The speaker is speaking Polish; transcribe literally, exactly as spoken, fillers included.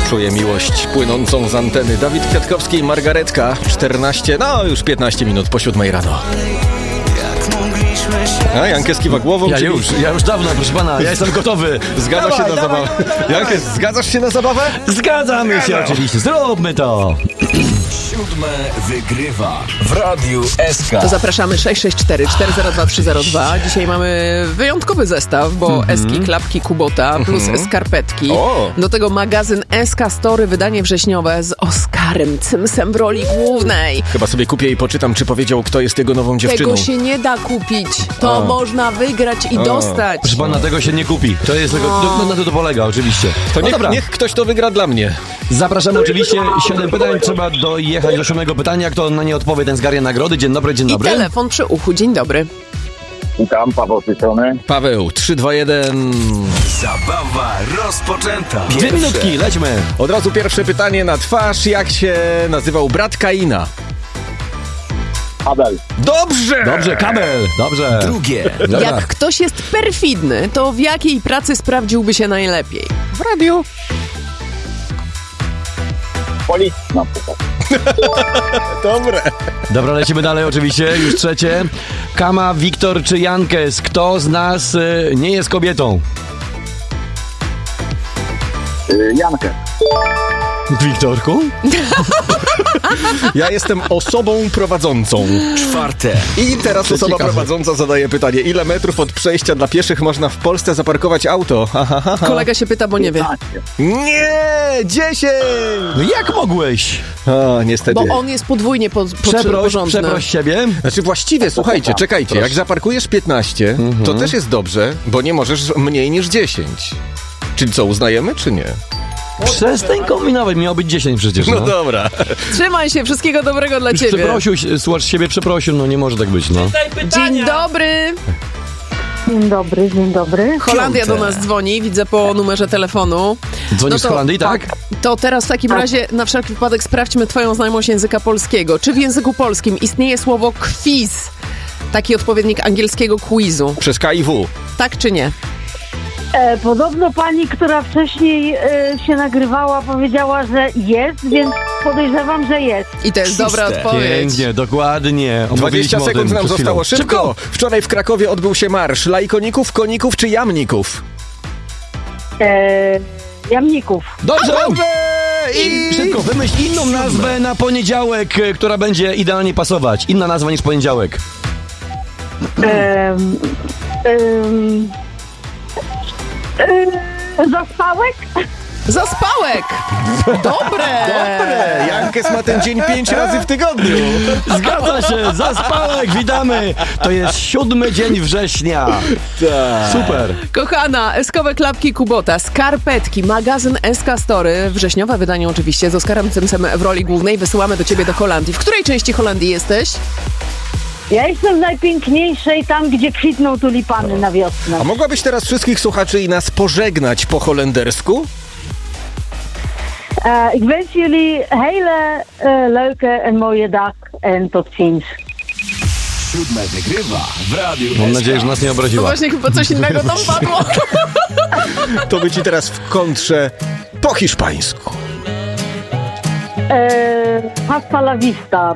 Czuję miłość płynącą z anteny. Dawid Kwiatkowski i Margaretka. czternaście, no już piętnaście minut po siódmej rano. A Jankes kiwa głową. Ja czyli... już, ja już dawno, proszę pana, ja jestem gotowy. Zgadzasz się na dawaj, zabawę? dawaj, dawaj. Jankes, zgadzasz się na zabawę? Zgadzamy się oczywiście, zróbmy to. Siódme wygrywa w Radiu S K. To zapraszamy sześć sześć cztery cztery zero dwa trzy zero dwa. Dzisiaj mamy wyjątkowy zestaw, bo mm-hmm. Eski, klapki Kubota plus mm-hmm. skarpetki. O. Do tego magazyn S K Story, wydanie wrześniowe z Oskarem Cymsem w roli głównej. Chyba sobie kupię i poczytam, czy powiedział, kto jest jego nową dziewczyną. Tego się nie da kupić. To A. można wygrać i A. dostać. Proszę pana, tego się nie kupi. To jest tego, no, na to to polega oczywiście. To No niech, dobra, niech ktoś to wygra dla mnie. zapraszamy oczywiście. Siedem pytań, trzeba dojechać do siódmego pytania. Kto na nie odpowie, ten zgarnie nagrody. Dzień dobry, dzień I dobry. telefon przy uchu. Dzień dobry. Witam, Paweł z tej strony. Paweł, trzy, dwa, jeden. Zabawa rozpoczęta. Dwie minutki, lećmy. Od razu pierwsze pytanie na twarz. Jak się nazywał brat Kaina? Abel. Dobrze! Dobrze, kabel, dobrze. Drugie. Dobra. Jak ktoś jest perfidny, to w jakiej pracy sprawdziłby się najlepiej? W radiu. Policja na przykład. Dobre. Dobra, lecimy dalej oczywiście. Już trzecie. Kama, Wiktor czy Jankes? Kto z nas y, nie jest kobietą? Yy, Jankę. Wiktorku? Ja jestem osobą prowadzącą. Czwarte. I teraz osoba ciekawe. prowadząca zadaje pytanie. Ile metrów od przejścia dla pieszych można w Polsce zaparkować auto? Ha, ha, ha, ha. Kolega się pyta, bo nie wie. Nie! Dziesięć! No jak mogłeś? A, niestety. Bo on jest podwójnie po, po, Przeproś, porządny. przeproś siebie. Znaczy właściwie, słuchajcie, czekajcie, jak zaparkujesz piętnaście, to też jest dobrze, bo nie możesz mniej niż dziesięć. Czyli co, uznajemy, czy nie? Przestań kombinować, miało być dziesięć przecież. No, No dobra. Trzymaj się, wszystkiego dobrego dla Już ciebie. przeprosił, słuchacz siebie przeprosił, no nie może tak być, no. Dzień dobry. Dzień dobry, dzień dobry. Holandia Piąte. do nas dzwoni, widzę po numerze telefonu. Dzwonisz No z to- Holandii, tak? To teraz w takim razie na wszelki wypadek sprawdźmy twoją znajomość języka polskiego. Czy w języku polskim istnieje słowo quiz? Taki odpowiednik angielskiego quizu. Przez K I W. Tak czy nie? E, podobno pani, która wcześniej e, się nagrywała, powiedziała, że jest, więc podejrzewam, że jest. I to jest Szóste. dobra odpowiedź. Pięknie, dokładnie. dwadzieścia Omówiliśmy o sekund tym nam przed zostało. chwilą. Szybko! Wczoraj w Krakowie odbył się marsz lajkoników, koników czy jamników? E, jamników. Dobrze! Dobrze! I szybko, wymyśl inną nazwę na poniedziałek, e, która będzie idealnie pasować. Inna nazwa niż poniedziałek. E, e, e, zaspałek? Zaspałek! Dobre! Dobre! Jankes ma ten dzień pięć razy w tygodniu. Zgadza się, zaspałek, witamy! To jest siódmy dzień września. Tak. Super. Kochana, eskowe klapki Kubota, skarpetki, magazyn S K Story, wrześniowe wydanie oczywiście, z Oskarem Cymsem w roli głównej. Wysyłamy do ciebie do Holandii. W której części Holandii jesteś? Ja jestem z najpiękniejszej, tam gdzie kwitną tulipany na wiosnę. A mogłabyś teraz wszystkich słuchaczy i nas pożegnać po holendersku? Uh, ik wens jullie hele uh, leuke en mooie dag en tot ziens. Siódme wygrywa w Radiu Mam S K. nadzieję, że nas nie No obraziła. właśnie, chyba coś innego tam padło. To by ci teraz w kontrze po hiszpańsku. Uh, hasta la vista,